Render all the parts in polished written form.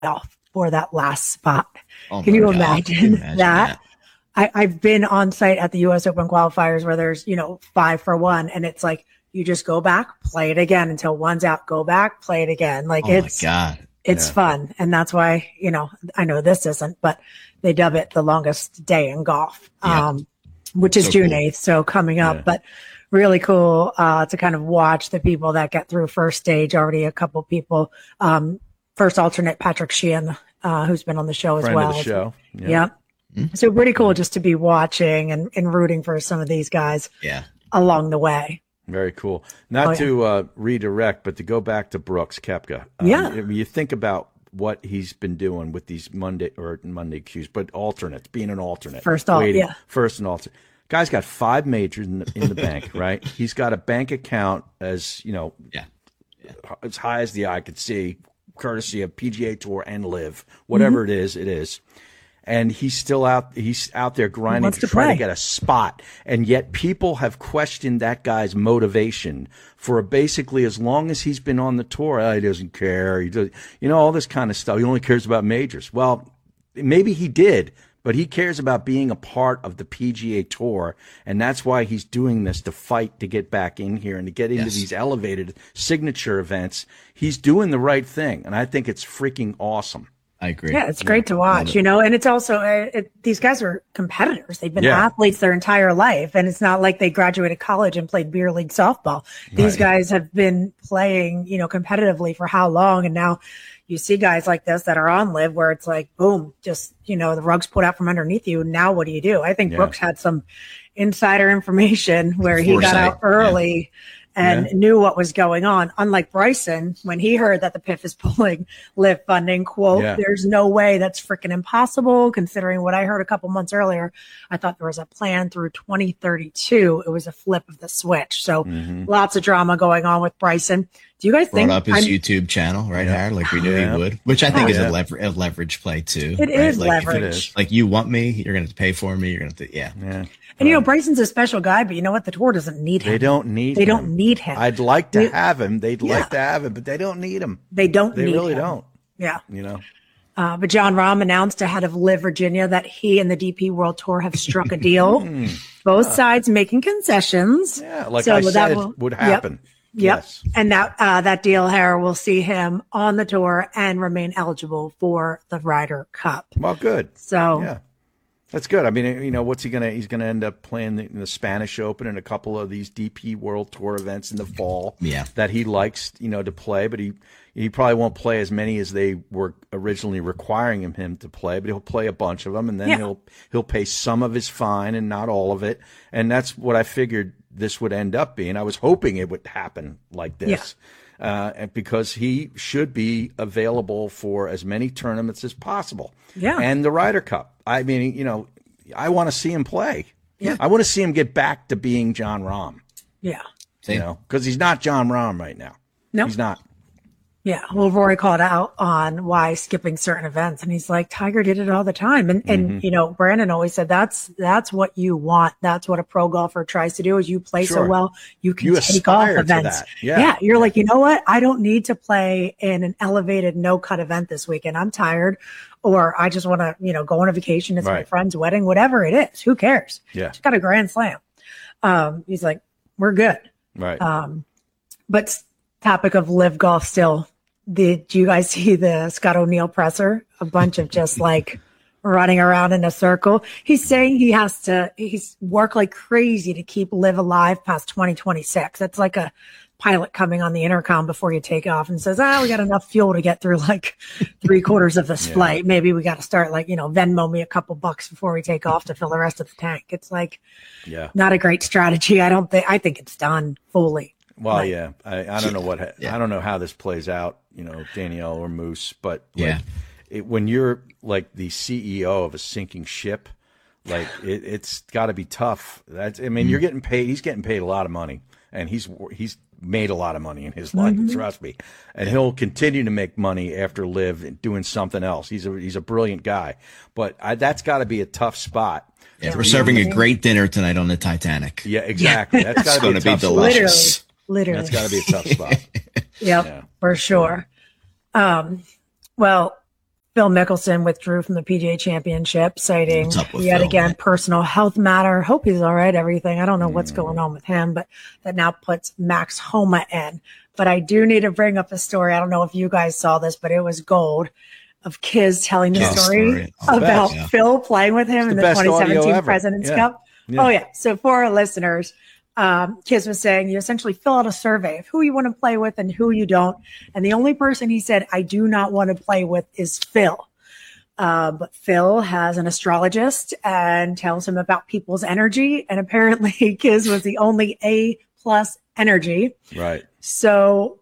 off for that last spot. Oh Can you my God. imagine Imagine that? I've been on site at the US Open qualifiers where there's, 5-for-1, and it's like you just go back, play it again until one's out, go back, play it again. Like Oh my God. it's fun. And that's why, I know this isn't, but they dub it the longest day in golf, which is June 8th. So coming up, but really cool, to kind of watch the people that get through first stage. Already a couple people, first alternate Patrick Sheehan, who's been on the show as Friend well. of the show. Yeah. So pretty cool just to be watching and rooting for some of these guys along the way. Very cool. Not to redirect, but to go back to Brooks Koepka. You think about what he's been doing with these Monday cues, but alternates, being an alternate. First and alternate. Guy's got 5 majors in the bank, right? He's got a bank account as high as the eye could see, courtesy of PGA Tour and Live, whatever it is. And he's still out there grinding to try to get a spot. And yet people have questioned that guy's motivation for basically as long as he's been on the tour. Oh, he doesn't care. He does, all this kind of stuff. He only cares about majors. Well, maybe he did, but he cares about being a part of the PGA Tour. And that's why he's doing this, to fight to get back in here and to get into these elevated signature events. He's doing the right thing. And I think it's freaking awesome. I agree. Yeah, it's great to watch, and it's also, these guys are competitors. They've been athletes their entire life, and it's not like they graduated college and played beer league softball. These guys have been playing, competitively for how long, and now you see guys like this that are on Live where it's like, boom, just, the rug's pulled out from underneath you. Now what do you do? I think Brooks had some insider information where he got out early and knew what was going on. Unlike Bryson, when he heard that the PIF is pulling Live funding, quote, there's no way, that's freaking impossible. Considering what I heard a couple months earlier, I thought there was a plan through 2032. It was a flip of the switch. So lots of drama going on with Bryson. Do you guys think brought up his YouTube channel, right, Harry? Like we knew he would, which I think is a leverage play too. It is leverage. Like you want me, you're going to pay for me. You're going to, And Bryson's a special guy, but you know what? The tour doesn't need him. They don't need him. I'd like to have him. They'd like to have him, but they don't need him. They really don't. Yeah. But Jon Rahm announced ahead of Live Virginia that he and the DP World Tour have struck a deal. Both sides making concessions. Yeah, like I said, it would happen. Yes. And that deal, Harry, will see him on the tour and remain eligible for the Ryder Cup. Well, good. So that's good. I mean, what's he he's gonna end up playing the Spanish Open and a couple of these DP World Tour events in the fall. That he likes, to play, but he probably won't play as many as they were originally requiring him to play, but he'll play a bunch of them, and then he'll pay some of his fine and not all of it. And that's what I figured this would end up being. I was hoping it would happen like this. Because he should be available for as many tournaments as possible. And the Ryder Cup. I mean, I want to see him play. I want to see him get back to being Jon Rahm. Because he's not Jon Rahm right now. No, he's not. Yeah. Well, Rory called out on why skipping certain events, and he's like, Tiger did it all the time. And Brandon always said that's what you want. That's what a pro golfer tries to do, is you play so well, you can take off events. You're like, you know what? I don't need to play in an elevated no-cut event this weekend. I'm tired, or I just want to, go on a vacation. It's my friend's wedding, whatever it is. Who cares? Just got a grand slam. He's like, we're good. Right. But topic of Live Golf still. Did you guys see the Scott O'Neill presser? A bunch of just like running around in a circle. He's saying he's work like crazy to keep Live alive past 2026. That's like a pilot coming on the intercom before you take off and says, we got enough fuel to get through like 3/4 of this flight. Maybe we got to start like, Venmo me a couple bucks before we take off to fill the rest of the tank. It's like, not a great strategy. I think it's done fully. Well, I don't know I don't know how this plays out, Danielle or Moose, but when you're like the CEO of a sinking ship, like it's got to be tough. You're getting paid. He's getting paid a lot of money, and he's made a lot of money in his life. Trust me, and he'll continue to make money after Live doing something else. He's a brilliant guy, but that's got to be a tough spot. Yeah, we're serving a great dinner tonight on the Titanic. Yeah, exactly. That's got to be delicious. Literally. That's got to be a tough spot. For sure. Well, Phil Mickelson withdrew from the PGA Championship, citing yet again personal health matter. Hope he's all right, everything. I don't know what's going on with him, but that now puts Max Homa in. But I do need to bring up a story. I don't know if you guys saw this, but it was gold of Kiz telling the story about Phil playing with him in the 2017 President's Cup. Yeah. Oh, yeah. So for our listeners, Kiz was saying you essentially fill out a survey of who you want to play with and who you don't. And the only person he said, I do not want to play with is Phil. But Phil has an astrologist and tells him about people's energy. And apparently Kiz was the only A+ energy. Right. So,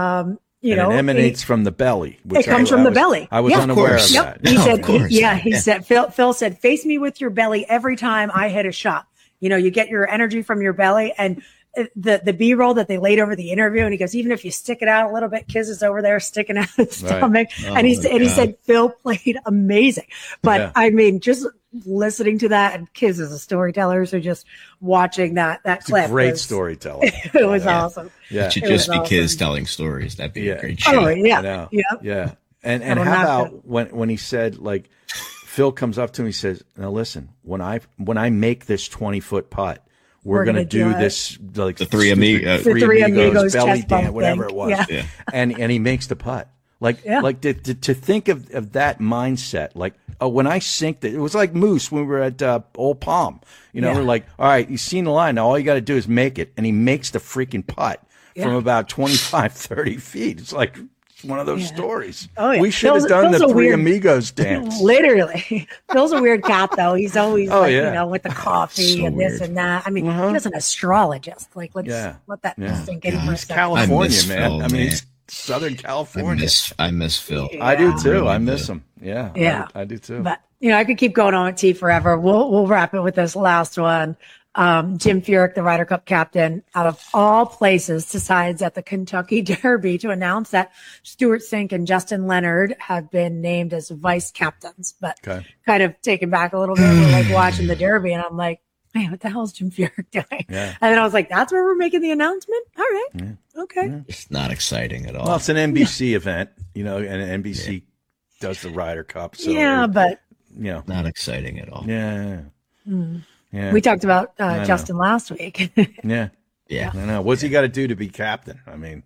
it emanates from the belly. It comes from the belly. I was unaware of that. He said, Phil said, face me with your belly every time I hit a shot. You get your energy from your belly, and the B-roll that they laid over the interview. And he goes, even if you stick it out a little bit, Kiz is over there sticking out his stomach. Right. And he said, Phil played amazing. But I mean, just listening to that, and Kiz is a storyteller. So just watching that clip. Great storyteller. It was awesome. Yeah. It should just be Kiz telling stories. That'd be a great show. Oh, yeah. Yeah. And how about when he said, like, Phil comes up to him, he says, now listen, when I make this 20-foot putt, we're going to do this, like the Three Amigos belly dance, whatever it was. Yeah. And he makes the putt. Like to think of that mindset, like, when I synced it, it was like Moose when we were at Old Palm. We're like, all right, you've seen the line. Now all you got to do is make it. And he makes the freaking putt from about 25, 30 feet. It's like one of those stories. Oh, yeah. We should have done the Three Amigos dance. Literally. Phil's a weird cat, though. He's always with the coffee and this and that. I mean, he's an astrologist. Like, let's let that sink in for a second. California, man. I mean, it's Southern California. I miss Phil. I do too. I miss him. Yeah. Yeah. I do too. But, I could keep going on with T forever. We'll wrap it with this last one. Jim Furyk, the Ryder Cup captain, out of all places, decides at the Kentucky Derby to announce that Stuart Sink and Justin Leonard have been named as vice captains. But kind of taken back a little bit. We're like watching the Derby, and I'm like, man, what the hell is Jim Furyk doing? Yeah. And then I was like, that's where we're making the announcement? All right. Yeah. Okay. Yeah. It's not exciting at all. Well, it's an NBC event, and NBC does the Ryder Cup. So but not exciting at all. Yeah. Mm. Yeah. We talked about Justin last week. Yeah. I know. What's he got to do to be captain? I mean,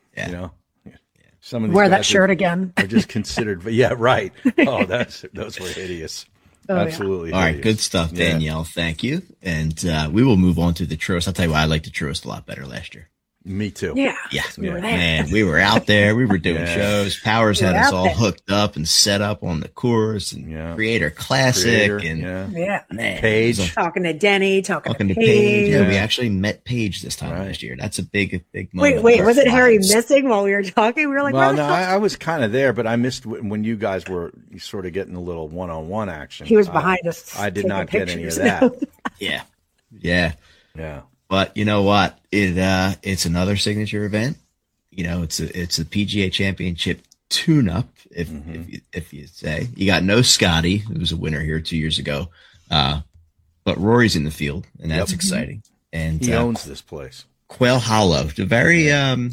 some of these wear that shirt again. Are just considered, right. Oh, those were hideous. Absolutely. All right. Good stuff, Danielle. Thank you. And we will move on to the Truist. I'll tell you why I liked the Truist a lot better last year. Me too. Yeah. We were there. Man, we were out there. We were doing shows. Powers had us all hooked up and set up on the course and Creator Classic and Paige. Talking to Denny, talking to Paige. Yeah, we actually met Paige this time last year. That's a big moment. Wait, was it Harry missing while we were talking? We were like, well, no, I was kind of there, but I missed when you guys were sort of getting a little one-on-one action. He was behind us. I did not get any of that. Yeah. But you know what? It's another signature event. It's a PGA Championship tune-up, if you say. You got no Scotty, who was a winner here 2 years ago, but Rory's in the field, and that's exciting. And he owns this place. Quail Hollow, the very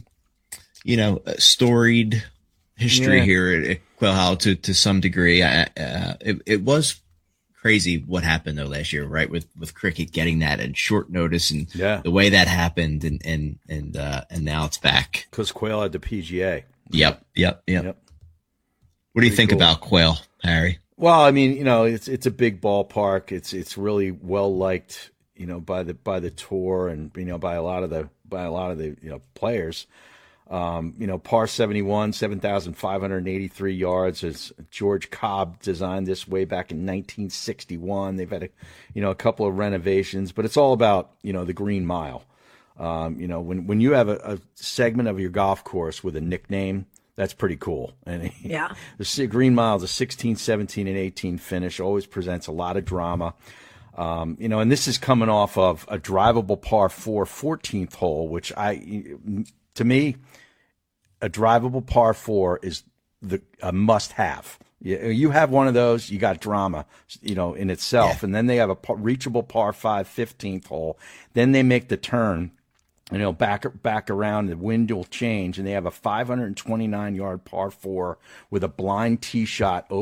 storied history here at Quail Hollow to some degree. It was crazy what happened though last year, right? With cricket getting that at short notice and the way that happened, and now it's back because Quail had the PGA. Yep. What do you think about Quail, Harry? Well, I mean, it's a big ballpark. It's really well liked, by the tour and by a lot of the players. Par 71, 7,583 yards. As George Cobb designed this way back in 1961. They've had a couple of renovations, but it's all about, the green mile. When you have a segment of your golf course with a nickname, that's pretty cool. And the green mile is a 16, 17, and 18 finish, always presents a lot of drama. And this is coming off of a drivable par 4 14th hole, which to me, a drivable par 4 is a must-have. You have one of those, you got drama, in itself. Yeah. And then they have a reachable par 5 15th hole. Then they make the turn, back around. The wind will change, and they have a 529-yard par 4 with a blind tee shot